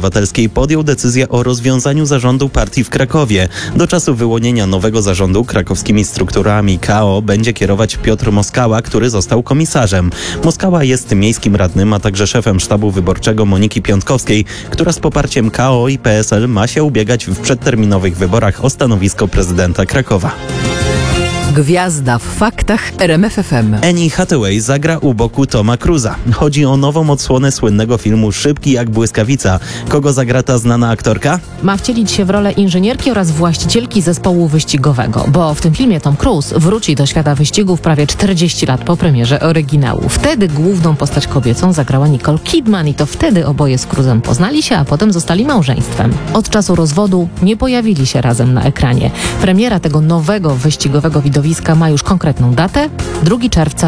Obywatelskiej podjął decyzję o rozwiązaniu zarządu partii w Krakowie. Do czasu wyłonienia nowego zarządu krakowskimi strukturami KO będzie kierować Piotr Moskała, który został komisarzem. Moskała jest miejskim radnym, a także szefem sztabu wyborczego Moniki Piątkowskiej, która z poparciem KO i PSL ma się ubiegać w przedterminowych wyborach o stanowisko prezydenta Krakowa. Gwiazda w faktach RMF FM. Annie Hathaway zagra u boku Toma Cruza. Chodzi o nową odsłonę słynnego filmu Szybki jak błyskawica. Kogo zagra ta znana aktorka? Ma wcielić się w rolę inżynierki oraz właścicielki zespołu wyścigowego, bo w tym filmie Tom Cruise wróci do świata wyścigów prawie 40 lat po premierze oryginału. Wtedy główną postać kobiecą zagrała Nicole Kidman i to wtedy oboje z Cruzem poznali się, a potem zostali małżeństwem. Od czasu rozwodu nie pojawili się razem na ekranie. Premiera tego nowego wyścigowego widowiska ma już konkretną datę, 2 czerwca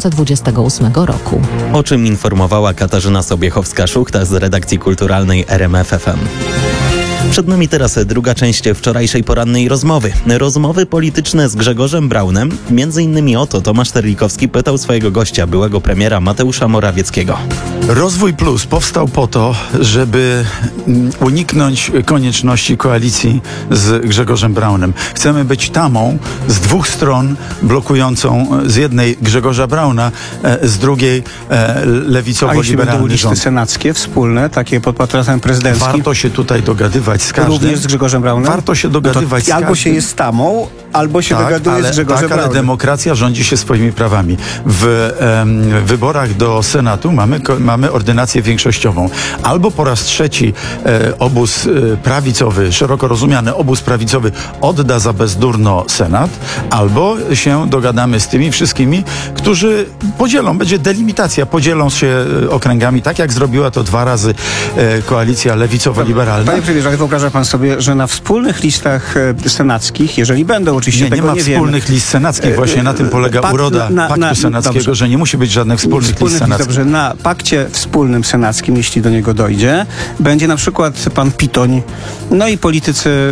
2028 roku. O czym informowała Katarzyna Sobiechowska-Szuchta z redakcji kulturalnej RMF FM. Przed nami teraz druga część wczorajszej porannej rozmowy. Rozmowy polityczne z Grzegorzem Braunem. Między innymi o to Tomasz Terlikowski pytał swojego gościa, byłego premiera Mateusza Morawieckiego. Rozwój Plus powstał po to, żeby uniknąć konieczności koalicji z Grzegorzem Braunem. Chcemy być tamą z dwóch stron, blokującą z jednej Grzegorza Brauna, z drugiej lewicowo-liberalny listy rząd. senackie wspólne, takie pod patronatem prezydenckim. Warto się tutaj dogadywać z każdym. Również z Grzegorzem Braunem? Warto się dogadywać z każdym. Albo się jest tamą, albo się dogaduje z Grzegorzem Braunem. Ale demokracja rządzi się swoimi prawami. W wyborach do Senatu mamy ordynację większościową. Albo po raz trzeci obóz prawicowy, szeroko rozumiany obóz prawicowy odda za bezdurno Senat, albo się dogadamy z tymi wszystkimi, którzy będzie delimitacja, podzielą się okręgami, tak jak zrobiła to 2 razy koalicja lewicowo-liberalna. Panie premierze, ale wyobraża pan sobie, że na wspólnych listach senackich, jeżeli będą oczywiście, nie ma wspólnych list senackich, właśnie na tym polega uroda paktu senackiego, dobrze, że nie musi być żadnych wspólnych list senackich. Dobrze, na pakcie wspólnym senackim, jeśli do niego dojdzie, będzie na przykład pan Pitoń, no i politycy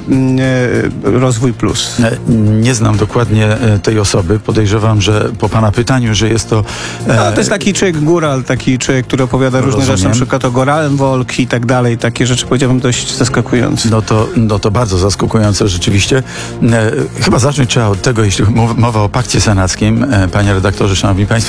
Rozwój Plus. Nie znam dokładnie tej osoby. Podejrzewam, że po pana pytaniu, że jest to... to jest taki człowiek góral, taki człowiek, który opowiada różne rzeczy, na przykład o Goralem-Wolk i tak dalej. Takie rzeczy, powiedziałbym, dość zaskakujące. No to bardzo zaskakujące rzeczywiście. Chyba zacząć trzeba od tego, jeśli mowa o pakcie senackim, panie redaktorze, szanowni państwo,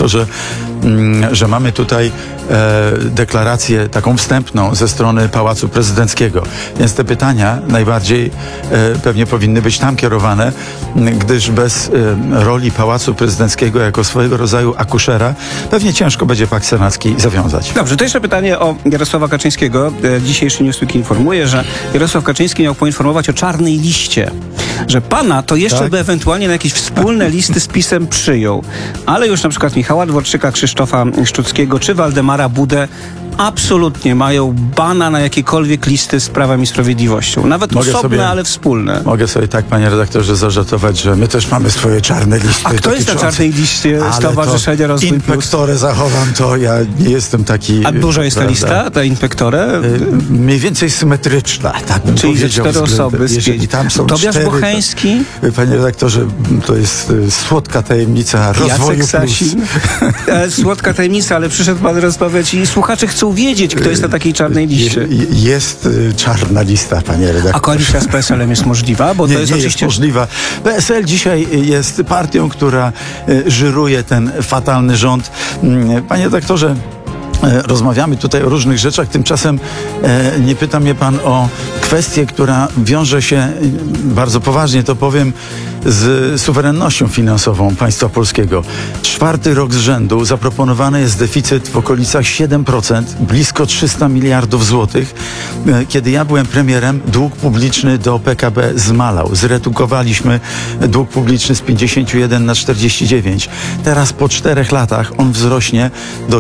że mamy tutaj deklarację taką wstępną ze strony Pałacu Prezydenckiego. Więc te pytania najbardziej pewnie powinny być tam kierowane, gdyż bez roli Pałacu Prezydenckiego jako swojego rodzaju akuszera pewnie ciężko będzie pakt senacki zawiązać. Dobrze, to jeszcze pytanie o Jarosława Kaczyńskiego. Dzisiejszy Newsweek informuje, że Jarosław Kaczyński miał poinformować o czarnej liście. Że pana to jeszcze by ewentualnie na jakieś wspólne listy z PiS-em przyjął. Ale już na przykład Michała Dworczyka, Krzysztofa Szczuckiego czy Waldemara Budę absolutnie mają bana na jakiekolwiek listy z Prawem i Sprawiedliwością. Nawet osobne, ale wspólne. Mogę sobie tak, panie redaktorze, zażartować, że my też mamy swoje czarne listy. A kto jest na czarnej liście Stowarzyszenia Rozwój Plus? Inpektorę zachowam to, ja nie jestem taki... A duża jest ta lista, ta inpektorę? Mniej więcej symetryczna. Tak bym czyli powiedział, 4 osoby. Jeżeli tam są Tobiasz 4, Bocheński? Panie redaktorze, to jest słodka tajemnica Rozwoju Jacek Sasin. Słodka tajemnica, ale przyszedł pan rozmawiać i słuchacze chcą wiedzieć, kto jest na takiej czarnej liście. Jest czarna lista, panie redaktorze. A koalicja z PSL-em jest możliwa? Bo to jest oczywiście... jest możliwa. PSL dzisiaj jest partią, która żyruje ten fatalny rząd. Panie redaktorze, rozmawiamy tutaj o różnych rzeczach, tymczasem nie pyta mnie pan o kwestię, która wiąże się, bardzo poważnie to powiem, z suwerennością finansową państwa polskiego. 4. rok z rzędu zaproponowany jest deficyt w okolicach 7%, blisko 300 miliardów złotych. Kiedy ja byłem premierem, dług publiczny do PKB zmalał. Zredukowaliśmy dług publiczny z 51 na 49. Teraz po 4 latach on wzrośnie do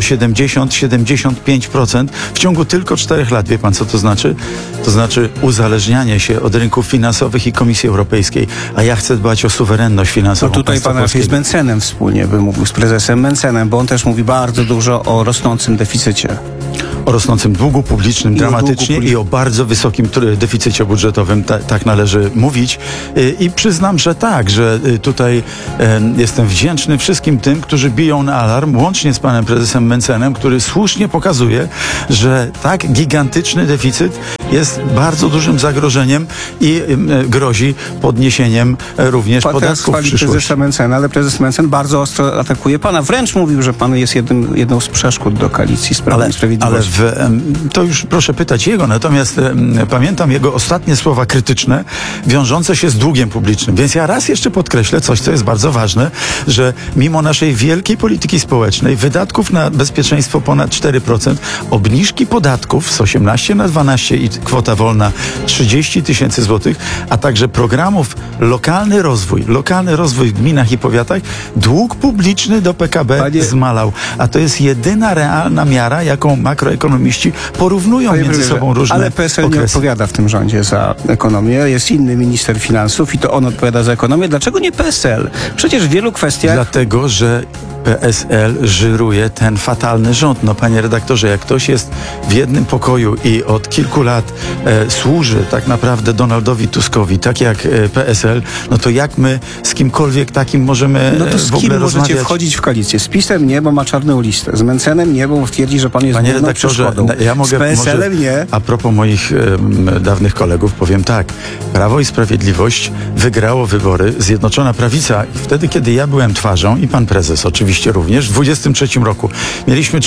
70-75% w ciągu tylko 4 lat. Wie pan, co to znaczy? To znaczy uzależnianie się od rynków finansowych i Komisji Europejskiej. A ja chcę dbać o suwerenność finansową. No tutaj pan z Mencenem wspólnie by mówił, z prezesem Mencenem, bo on też mówi bardzo dużo o rosnącym deficycie. O rosnącym długu publicznym dramatycznie i o bardzo wysokim deficycie budżetowym, tak należy mówić. I przyznam, że tak, że tutaj jestem wdzięczny wszystkim tym, którzy biją na alarm, łącznie z panem prezesem Mencenem, który słusznie pokazuje, że tak gigantyczny deficyt jest bardzo dużym zagrożeniem i grozi podniesieniem również Pan teraz podatków w chwali przyszłości. prezesa Mencena, ale prezes Mencen bardzo ostro atakuje pana. Wręcz mówił, że pan jest jedną z przeszkód do koalicji z Prawem i Sprawiedliwością. To już proszę pytać jego, natomiast pamiętam jego ostatnie słowa krytyczne wiążące się z długiem publicznym. Więc ja raz jeszcze podkreślę coś, co jest bardzo ważne, że mimo naszej wielkiej polityki społecznej, wydatków na bezpieczeństwo ponad 4%, obniżki podatków z 18 na 12 i kwota wolna 30 000 złotych, a także programów lokalny rozwój w gminach i powiatach, dług publiczny do PKB zmalał. A to jest jedyna realna miara, jaką makroekonomiści porównują między sobą różne ale PSL okresy. nie odpowiada w tym rządzie za ekonomię. Jest inny minister finansów i to on odpowiada za ekonomię. Dlaczego nie PSL? Przecież w wielu kwestiach... Dlatego, że PSL żyruje ten fatalny rząd. No, panie redaktorze, jak ktoś jest w jednym pokoju i od kilku lat służy tak naprawdę Donaldowi Tuskowi, tak jak PSL, no to jak my z kimkolwiek takim możemy No to z w ogóle kim możecie rozmawiać? wchodzić w koalicję? Z PiS-em nie, bo ma czarną listę. Z Mencenem nie, bo twierdzi, że pan jest Panie główną redaktorze, przeszkodą. ja mogę, z PSL-em może, nie. a propos moich dawnych kolegów, powiem tak. Prawo i Sprawiedliwość wygrało wybory, Zjednoczona Prawica. I wtedy, kiedy ja byłem twarzą i pan prezes oczywiście również, w 23 roku mieliśmy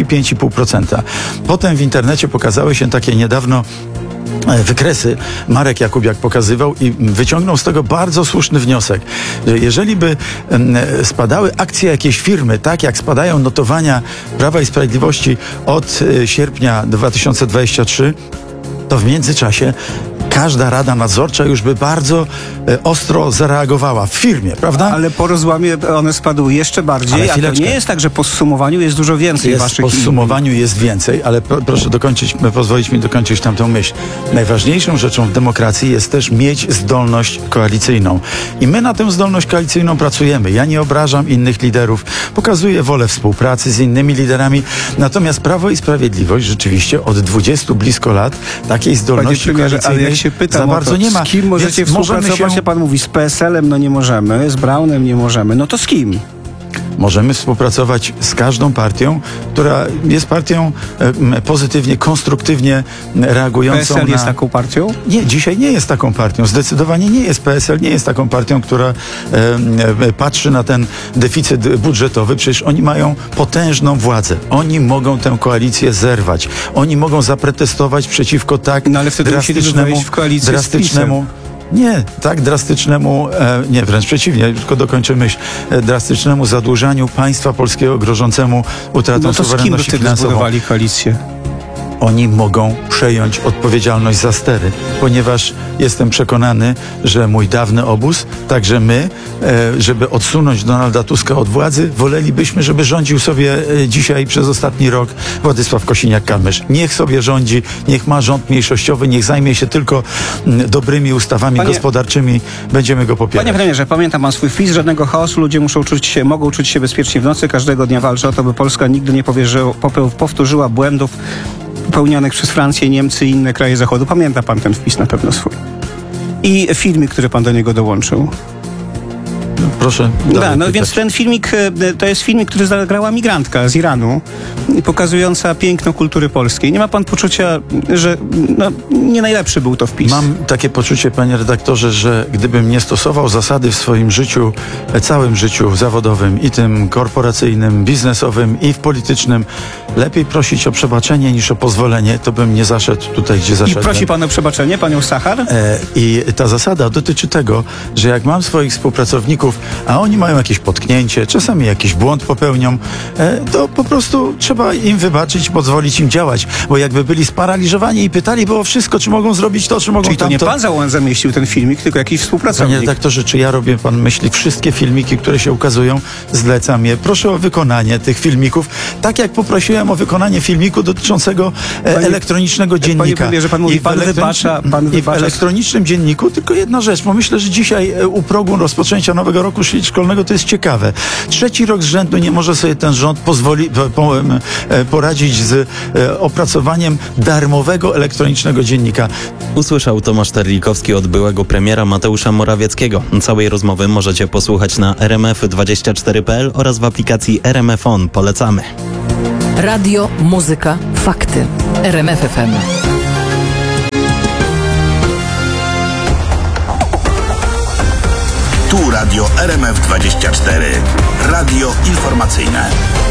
35,5%. Potem w internecie pokazały się takie niedawno wykresy. Marek Jakubiak pokazywał i wyciągnął z tego bardzo słuszny wniosek, że jeżeli by spadały akcje jakiejś firmy, tak jak spadają notowania Prawa i Sprawiedliwości od sierpnia 2023, to w międzyczasie każda rada nadzorcza już by bardzo ostro zareagowała w firmie, prawda? Ale po rozłamie one spadły jeszcze bardziej, a to nie jest tak, że po zsumowaniu jest dużo więcej waszych... Po zsumowaniu jest więcej, ale proszę pozwolić mi dokończyć tamtą myśl. Najważniejszą rzeczą w demokracji jest też mieć zdolność koalicyjną. I my na tę zdolność koalicyjną pracujemy. Ja nie obrażam innych liderów, pokazuję wolę współpracy z innymi liderami, natomiast Prawo i Sprawiedliwość rzeczywiście od 20 blisko lat takiej zdolności koalicyjnej ale jak się pytam za bardzo nie ma. Z kim możecie współpracować? Pan mówi, z PSL-em no nie możemy, z Braunem nie możemy. No to z kim? Możemy współpracować z każdą partią, która jest partią pozytywnie, konstruktywnie reagującą PSL jest taką partią? Nie, dzisiaj nie jest taką partią. Zdecydowanie nie jest. PSL nie jest taką partią, która patrzy na ten deficyt budżetowy. Przecież oni mają potężną władzę. Oni mogą tę koalicję zerwać. Oni mogą zaprotestować przeciwko tak ale wtedy drastycznemu... w koalicję Nie, tak drastycznemu, nie, wręcz przeciwnie, tylko dokończę myśl, drastycznemu zadłużaniu państwa polskiego grożącemu utratą suwerenności finansową. finansową. Zbudowali koalicję? Oni mogą przejąć odpowiedzialność za stery, ponieważ jestem przekonany, że mój dawny obóz, także my, żeby odsunąć Donalda Tuska od władzy, wolelibyśmy, żeby rządził sobie dzisiaj przez ostatni rok Władysław Kosiniak-Kamysz. Niech sobie rządzi, niech ma rząd mniejszościowy, niech zajmie się tylko dobrymi ustawami gospodarczymi, będziemy go popierać. Panie premierze, pamiętam pan swój wpis, żadnego chaosu, ludzie mogą czuć się bezpiecznie w nocy, każdego dnia walczę o to, by Polska nigdy nie powtórzyła błędów popełnionych przez Francję, Niemcy i inne kraje Zachodu. Pamięta pan ten wpis na pewno swój. I filmik, który pan do niego dołączył. Proszę. Więc ten filmik to jest filmik, który zagrała migrantka z Iranu, pokazująca piękno kultury polskiej. Nie ma pan poczucia, że nie najlepszy był to wpis? Mam takie poczucie, panie redaktorze, że gdybym nie stosował zasady w swoim życiu, całym życiu zawodowym i tym korporacyjnym, biznesowym i w politycznym, lepiej prosić o przebaczenie niż o pozwolenie, to bym nie zaszedł tutaj, gdzie zaszedłem. I prosi pan o przebaczenie, panią Sachar? I ta zasada dotyczy tego, że jak mam swoich współpracowników, a oni mają jakieś potknięcie, czasami jakiś błąd popełnią, to po prostu trzeba im wybaczyć i pozwolić im działać. Bo jakby byli sparaliżowani i pytali było wszystko, czy mogą zrobić to, czy mogą Czyli to tamto. nie pan zamieścił ten filmik, tylko jakiś współpracownik. Panie redaktorze, czy ja robię, pan myśli, wszystkie filmiki, które się ukazują, zlecam je. Proszę o wykonanie tych filmików, tak jak poprosiłem o wykonanie filmiku dotyczącego elektronicznego dziennika. Panie premierze, pan mówi, pan wybacza. I w elektronicznym dzienniku tylko jedna rzecz, bo myślę, że dzisiaj u progu rozpoczęcia nowego roku szkolnego to jest ciekawe. 3. rok z rzędu nie może sobie ten rząd poradzić z opracowaniem darmowego elektronicznego dziennika. Usłyszał Tomasz Terlikowski od byłego premiera Mateusza Morawieckiego. Całej rozmowy możecie posłuchać na rmf24.pl oraz w aplikacji RMF On. Polecamy. Radio, muzyka, fakty. RMF FM. Tu Radio RMF24. Radio informacyjne.